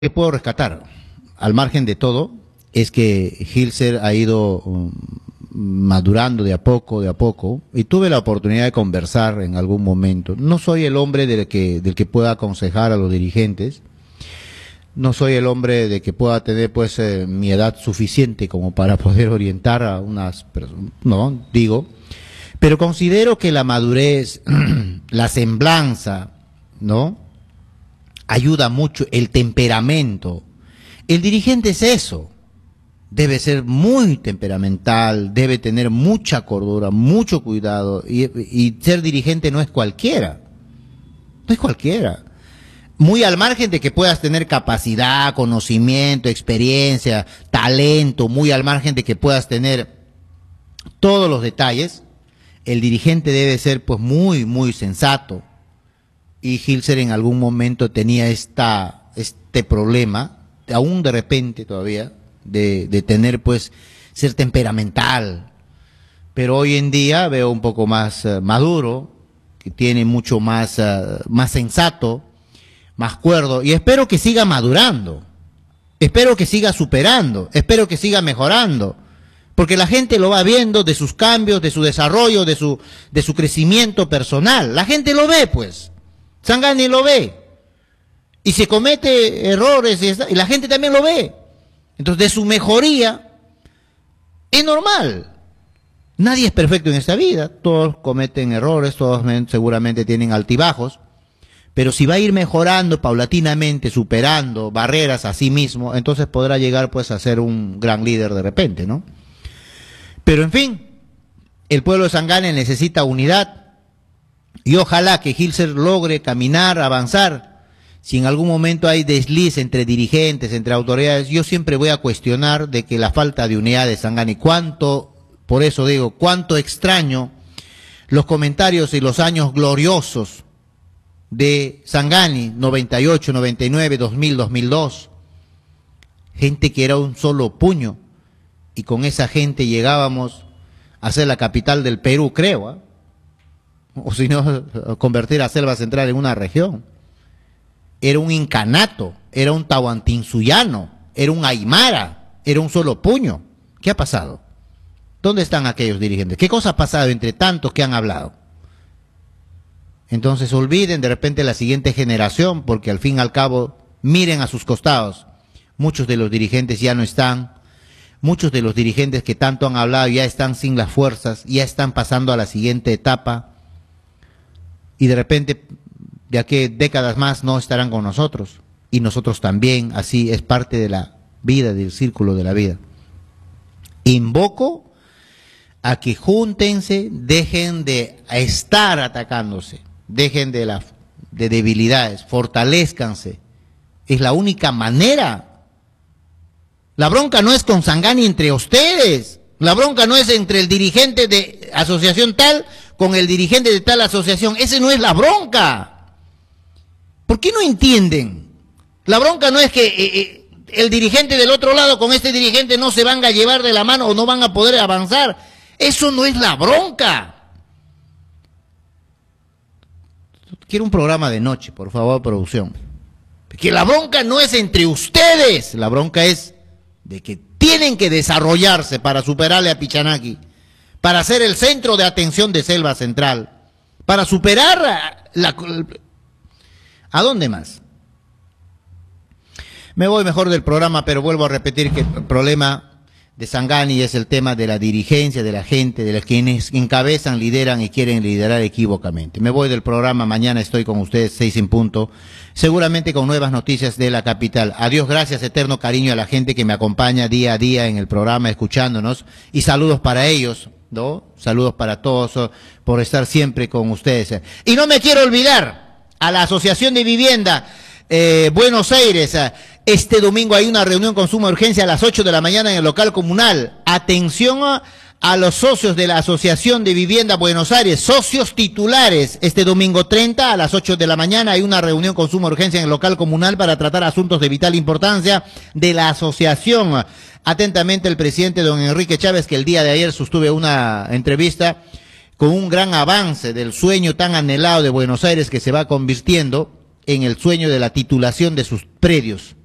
que puedo rescatar, al margen de todo, es que Gilser ha ido madurando de a poco, y tuve la oportunidad de conversar en algún momento. No soy el hombre del que pueda aconsejar a los dirigentes, no soy el hombre de que pueda tener pues mi edad suficiente como para poder orientar a unas personas, no, digo, pero considero que la madurez, la semblanza, ¿no?, ayuda mucho, el temperamento. El dirigente es eso, debe ser muy temperamental, debe tener mucha cordura, mucho cuidado, y ser dirigente no es cualquiera, no es cualquiera. Muy al margen de que puedas tener capacidad, conocimiento, experiencia, talento, muy al margen de que puedas tener todos los detalles, el dirigente debe ser pues muy sensato. Y Gilser en algún momento tenía este problema, aún de repente todavía, de tener pues, ser temperamental. Pero hoy en día veo un poco más maduro, que tiene mucho más sensato, más cuerdo, y espero que siga madurando, espero que siga superando, espero que siga mejorando, porque la gente lo va viendo de sus cambios, de su desarrollo, de su crecimiento personal. La gente lo ve pues. Sangani lo ve, y se comete errores, y la gente también lo ve. Entonces, de su mejoría, es normal. Nadie es perfecto en esta vida, todos cometen errores, todos seguramente tienen altibajos, pero si va a ir mejorando paulatinamente, superando barreras a sí mismo, entonces podrá llegar pues a ser un gran líder de repente, ¿no? Pero en fin, el pueblo de Sangani necesita unidad, y ojalá que Gilser logre caminar, avanzar. Si en algún momento hay desliz entre dirigentes, entre autoridades, yo siempre voy a cuestionar de que la falta de unidad de Sangani, por eso digo, cuánto extraño los comentarios y los años gloriosos de Sangani, 98, 99, 2000, 2002. Gente que era un solo puño, y con esa gente llegábamos a ser la capital del Perú, creo, ¿eh? O si no, convertir a Selva Central en una región. Era un incanato, era un tahuantinsuyano, era un aymara, era un solo puño. ¿Qué ha pasado? ¿Dónde están aquellos dirigentes? ¿Qué cosa ha pasado entre tantos que han hablado? Entonces olviden de repente la siguiente generación, porque al fin y al cabo, miren a sus costados. Muchos de los dirigentes ya no están, muchos de los dirigentes que tanto han hablado ya están sin las fuerzas, ya están pasando a la siguiente etapa, y de repente, de aquí décadas más, no estarán con nosotros. Y nosotros también, así es parte de la vida, del círculo de la vida. Invoco a que júntense, dejen de estar atacándose, dejen de debilidades, fortalezcanse. Es la única manera. La bronca no es con Sangani entre ustedes. La bronca no es entre el dirigente de asociación tal con el dirigente de tal asociación. Ese no es la bronca. ¿Por qué no entienden? La bronca no es que el dirigente del otro lado con este dirigente no se van a llevar de la mano o no van a poder avanzar. Eso no es la bronca. Quiero un programa de noche, por favor, producción. Que la bronca no es entre ustedes. La bronca es de que tienen que desarrollarse para superarle a Pichanaki, para ser el centro de atención de Selva Central, para superar ¿a dónde más? Me voy mejor del programa, pero vuelvo a repetir que el problema de Sangani es el tema de la dirigencia, de la gente, de los quienes encabezan, lideran y quieren liderar equívocamente. Me voy del programa, mañana estoy con ustedes, 6 en punto, seguramente con nuevas noticias de la capital. Adiós, gracias, eterno cariño a la gente que me acompaña día a día en el programa, escuchándonos, y saludos para ellos, ¿no? Saludos para todos por estar siempre con ustedes. Y no me quiero olvidar a la Asociación de Vivienda Buenos Aires. Este domingo hay una reunión con suma urgencia a las 8 de la mañana en el local comunal. Atención a los socios de la Asociación de Vivienda Buenos Aires, socios titulares. Este domingo 30 a las 8 de la mañana hay una reunión con suma urgencia en el local comunal para tratar asuntos de vital importancia de la asociación. Atentamente el presidente don Enrique Chávez, que el día de ayer sostuve una entrevista con un gran avance del sueño tan anhelado de Buenos Aires, que se va convirtiendo en el sueño de la titulación de sus predios.